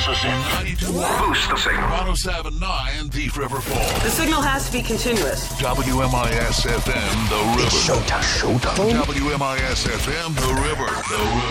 us in. 92. Boost the signal. 1079 Thief River Falls. The signal has to be continuous. WMIS FM, The River. Showtime. WMIS FM, The River.